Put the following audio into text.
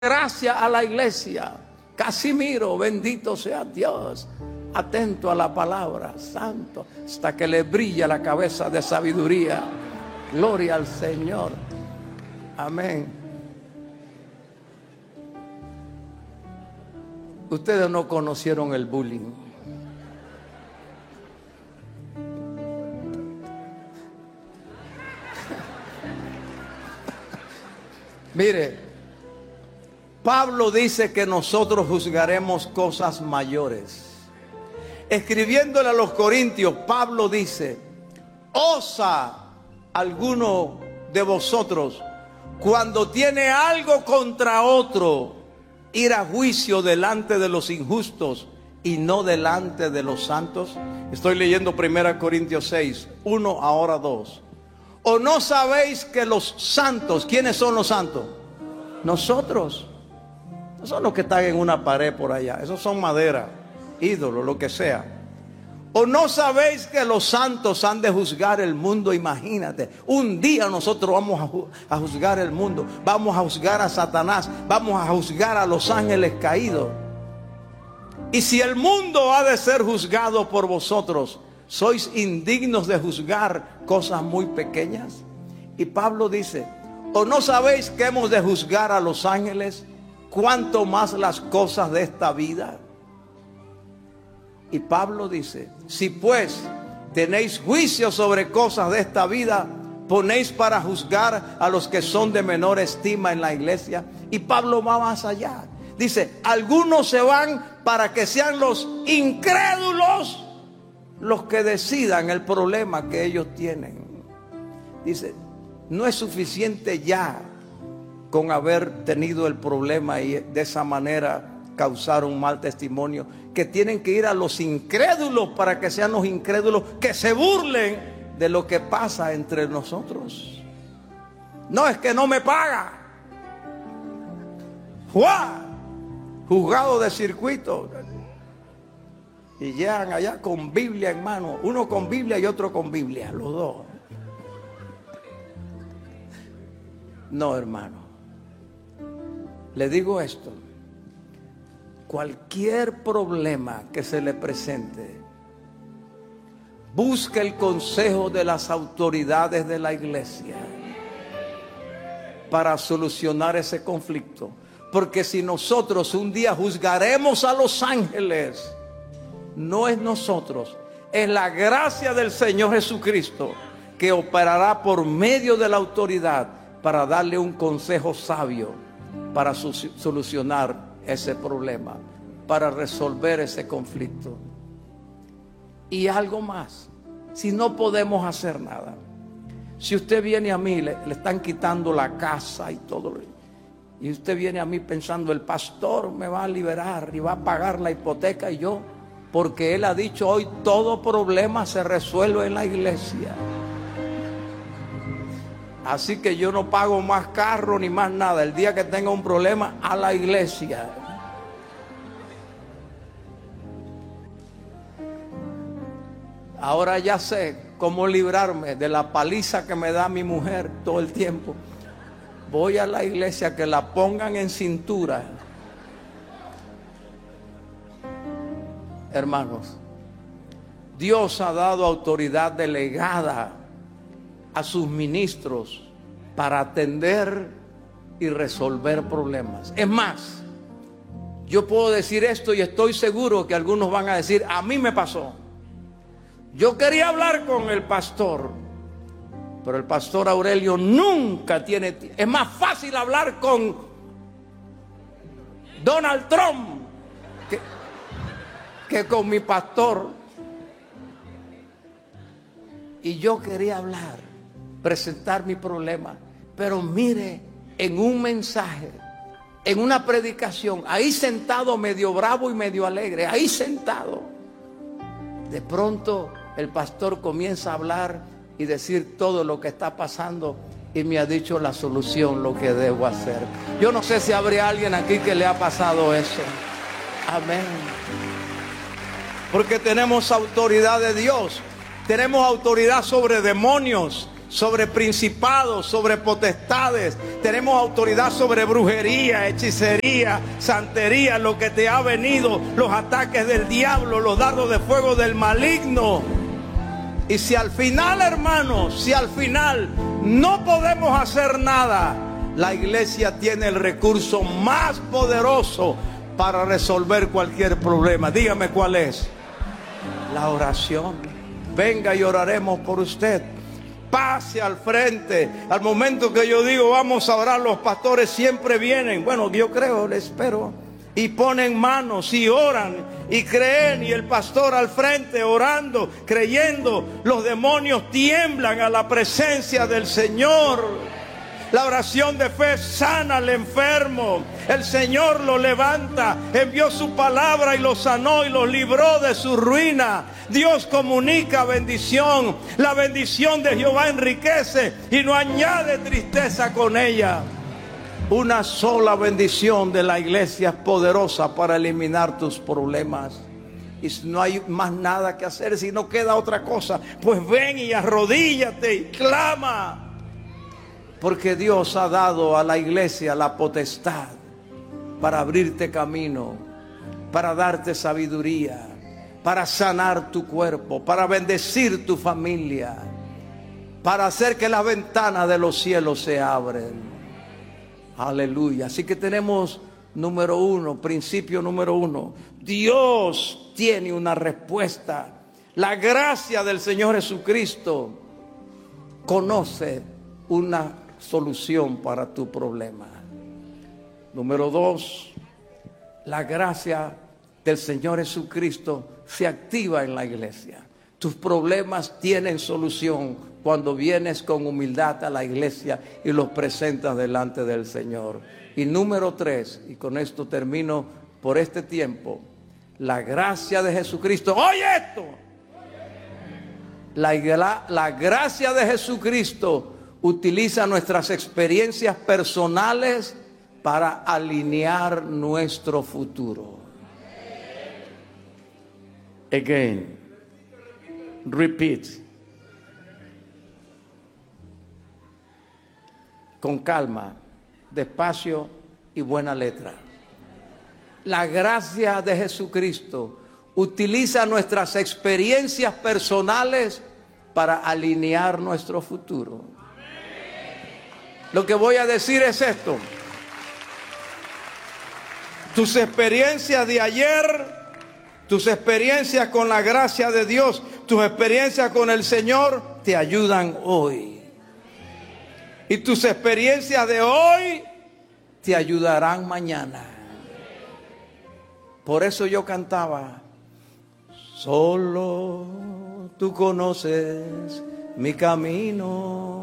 gracia a la iglesia. Casimiro, bendito sea Dios, atento a la palabra, santo, hasta que le brilla la cabeza de sabiduría. Gloria al Señor. Amén. Ustedes no conocieron el bullying. Mire, Pablo dice que nosotros juzgaremos cosas mayores. Escribiéndole a los Corintios, Pablo dice: ¿osa alguno de vosotros, cuando tiene algo contra otro, ir a juicio delante de los injustos y no delante de los santos? Estoy leyendo 1 Corintios 6, 1, ahora 2. ¿O no sabéis que los santos, quiénes son los santos? Nosotros. No son los que están en una pared por allá, esos son madera, ídolos, lo que sea. ¿O no sabéis que los santos han de juzgar el mundo? Imagínate, un día nosotros vamos a juzgar el mundo, vamos a juzgar a Satanás, vamos a juzgar a los ángeles caídos. Y si el mundo ha de ser juzgado por vosotros, ¿sois indignos de juzgar cosas muy pequeñas? Y Pablo dice: ¿o no sabéis que hemos de juzgar a los ángeles? ¿Cuánto más las cosas de esta vida? Y Pablo dice: si pues tenéis juicio sobre cosas de esta vida, ponéis para juzgar a los que son de menor estima en la iglesia. Y Pablo va más allá. Dice: algunos se van para que sean los incrédulos los que decidan el problema que ellos tienen. Dice: no es suficiente ya con haber tenido el problema y de esa manera causar un mal testimonio, que tienen que ir a los incrédulos para que sean los incrédulos que se burlen de lo que pasa entre nosotros. No, es que no me paga. Juzgado de circuito. Y llegan allá con Biblia en mano, uno con Biblia y otro con Biblia, los dos. No, hermano, le digo esto: cualquier problema que se le presente, busque el consejo de las autoridades de la iglesia para solucionar ese conflicto. Porque si nosotros un día juzgaremos a los ángeles, no es nosotros, es la gracia del Señor Jesucristo que operará por medio de la autoridad para darle un consejo sabio para solucionar ese problema, para resolver ese conflicto. Y algo más: si no podemos hacer nada, si usted viene a mí, le están quitando la casa y todo, y usted viene a mí pensando: el pastor me va a liberar y va a pagar la hipoteca, y yo, porque él ha dicho hoy, todo problema se resuelve en la iglesia, así que yo no pago más carro ni más nada. El día que tenga un problema, a la iglesia. Ahora ya sé cómo librarme de la paliza que me da mi mujer todo el tiempo. Voy a la iglesia, que la pongan en cintura. Hermanos, Dios ha dado autoridad delegada a sus ministros para atender y resolver problemas. Es más, yo puedo decir esto y estoy seguro que algunos van a decir: a mí me pasó. Yo quería hablar con el pastor, pero el pastor Aurelio nunca tiene tiempo. Es más fácil hablar con Donald Trump que con mi pastor. Y yo quería hablar, presentar mi problema, pero mire, en un mensaje, en una predicación, ahí sentado, medio bravo y medio alegre, ahí sentado, de pronto el pastor comienza a hablar y decir todo lo que está pasando, y me ha dicho la solución, lo que debo hacer. Yo no sé si habría alguien aquí que le ha pasado eso. Amén. Porque tenemos autoridad de Dios. Tenemos autoridad sobre demonios, sobre principados, sobre potestades. Tenemos autoridad sobre brujería, hechicería, santería, lo que te ha venido, los ataques del diablo, los dardos de fuego del maligno. Y si al final, hermanos, si al final no podemos hacer nada, la iglesia tiene el recurso más poderoso para resolver cualquier problema. Dígame cuál es. La oración. Venga y oraremos por usted. Pase al frente. Al momento que yo digo vamos a orar, los pastores siempre vienen. Bueno, yo creo, les espero. Y ponen manos y oran y creen. Y el pastor al frente orando, creyendo. Los demonios tiemblan a la presencia del Señor. La oración de fe sana al enfermo. El Señor lo levanta. Envió su palabra y lo sanó y lo libró de su ruina. Dios comunica bendición. La bendición de Jehová enriquece y no añade tristeza con ella. Una sola bendición de la iglesia es poderosa para eliminar tus problemas. Y si no hay más nada que hacer, si no queda otra cosa, pues ven y arrodíllate y clama. Porque Dios ha dado a la iglesia la potestad para abrirte camino, para darte sabiduría, para sanar tu cuerpo, para bendecir tu familia, para hacer que las ventanas de los cielos se abren. Aleluya. Así que tenemos número uno, principio número uno. Dios tiene una respuesta. La gracia del Señor Jesucristo conoce una solución para tu problema. Número dos, la gracia del Señor Jesucristo se activa en la iglesia. Tus problemas tienen solución cuando vienes con humildad a la iglesia y los presentas delante del Señor. Y número tres, y con esto termino por este tiempo, la gracia de Jesucristo. ¡Oye esto! La gracia de Jesucristo utiliza nuestras experiencias personales para alinear nuestro futuro. Again. Repeat. Con calma, despacio y buena letra. La gracia de Jesucristo utiliza nuestras experiencias personales para alinear nuestro futuro. Lo que voy a decir es esto. Tus experiencias de ayer, tus experiencias con la gracia de Dios, tus experiencias con el Señor te ayudan hoy. Y tus experiencias de hoy te ayudarán mañana. Por eso yo cantaba: solo tú conoces mi camino.